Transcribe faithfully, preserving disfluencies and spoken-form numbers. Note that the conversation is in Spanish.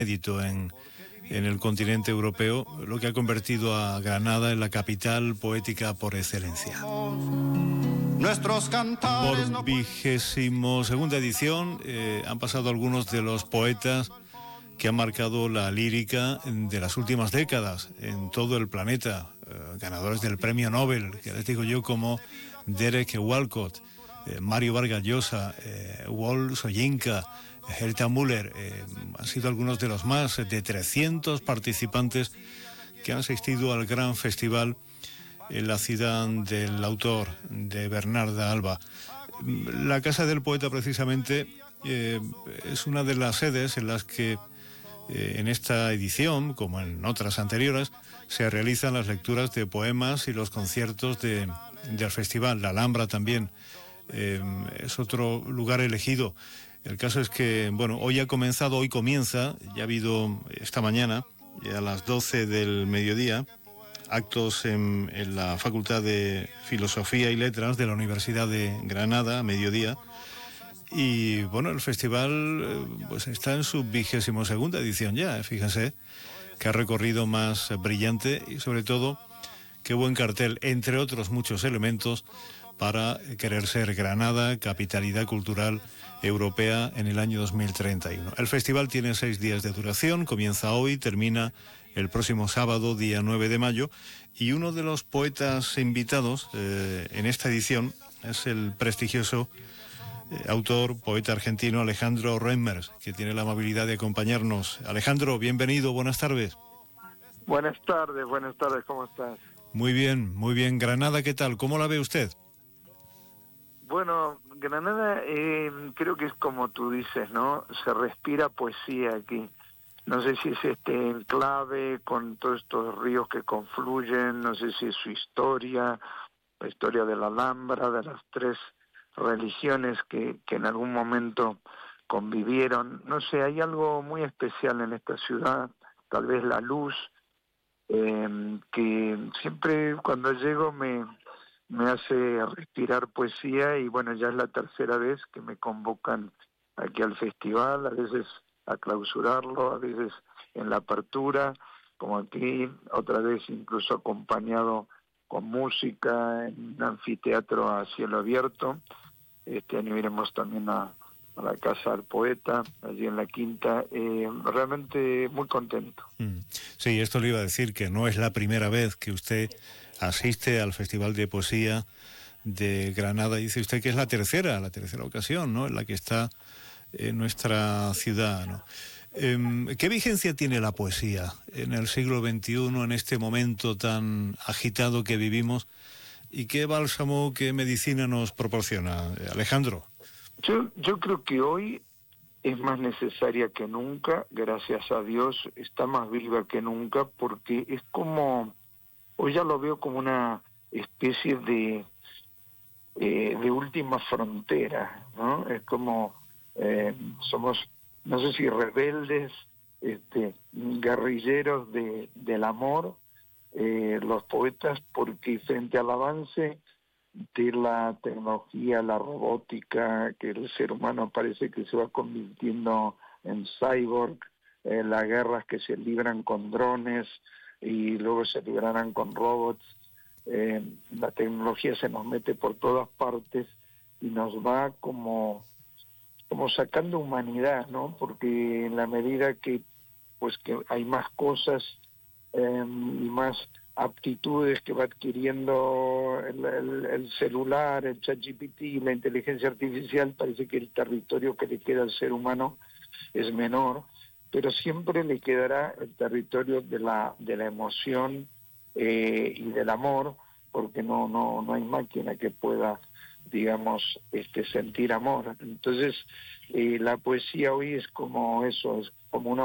inédito en, en el continente europeo, lo que ha convertido a Granada en la capital poética por excelencia. Nuestros cantares Por no vigésimo segunda edición eh, han pasado algunos de los poetas que han marcado la lírica de las últimas décadas en todo el planeta, eh, ganadores del premio Nobel, que les digo yo, como Derek Walcott, eh, Mario Vargas Llosa, eh, Walt Soyinka, Herta Müller, eh, han sido algunos de los más de trescientos participantes que han asistido al gran festival en la ciudad del autor, de Bernarda Alba. La Casa del Poeta, precisamente, eh, es una de las sedes en las que eh, en esta edición, como en otras anteriores, se realizan las lecturas de poemas y los conciertos de, del festival. La Alhambra también eh, es otro lugar elegido. El caso es que, bueno, hoy ha comenzado, hoy comienza, ya ha habido esta mañana, a las doce del mediodía, actos en, en la Facultad de Filosofía y Letras de la Universidad de Granada, a mediodía. Y bueno, el festival pues está en su vigésimo segunda edición ya, fíjense, que ha recorrido más brillante y sobre todo qué buen cartel, entre otros muchos elementos, para querer ser Granada, capitalidad cultural europea en el año dos mil treinta y uno. El festival tiene seis días de duración, comienza hoy, termina el próximo sábado, día nueve de mayo, y uno de los poetas invitados eh, en esta edición es el prestigioso eh, autor, poeta argentino Alejandro Reimers, que tiene la amabilidad de acompañarnos. Alejandro, bienvenido, buenas tardes. Buenas tardes, buenas tardes, ¿cómo estás? Muy bien, muy bien. Granada, ¿qué tal? ¿Cómo la ve usted? Bueno, Granada eh, creo que es como tú dices, ¿no? Se respira poesía aquí. No sé si es este enclave con todos estos ríos que confluyen, no sé si es su historia, la historia de la Alhambra, de las tres religiones que, que en algún momento convivieron. No sé, hay algo muy especial en esta ciudad, tal vez la luz, eh, que siempre cuando llego me... me hace respirar poesía y bueno, ya es la tercera vez que me convocan aquí al festival, a veces a clausurarlo, a veces en la apertura, como aquí, otra vez incluso acompañado con música en un anfiteatro a cielo abierto. Este año iremos también a, a la Casa del Poeta, allí en la Quinta, eh, realmente muy contento. Sí, esto le iba a decir, que no es la primera vez que usted asiste al Festival de Poesía de Granada. Dice usted que es la tercera, la tercera ocasión, ¿no?, en la que está en nuestra ciudad, ¿no? Eh, ¿Qué vigencia tiene la poesía en el siglo veintiuno, en este momento tan agitado que vivimos? ¿Y qué bálsamo, qué medicina nos proporciona, Alejandro? Yo, yo creo que hoy es más necesaria que nunca, gracias a Dios, está más viva que nunca, porque es como, hoy ya lo veo como una especie de, eh, de última frontera, ¿no? Es como, eh, somos, no sé si rebeldes, este, guerrilleros de, del amor, eh, los poetas, porque frente al avance de la tecnología, la robótica, que el ser humano parece que se va convirtiendo en cyborg, eh, las guerras que se libran con drones y luego se librarán con robots, eh, la tecnología se nos mete por todas partes y nos va como, como sacando humanidad, ¿no? Porque en la medida que, pues, que hay más cosas eh, y más aptitudes que va adquiriendo el, el, el celular, el ChatGPT, la inteligencia artificial, parece que el territorio que le queda al ser humano es menor, pero siempre le quedará el territorio de la de la emoción eh, y del amor, porque no no no hay máquina que pueda, digamos, este sentir amor. Entonces, eh, la poesía hoy es como eso, es como una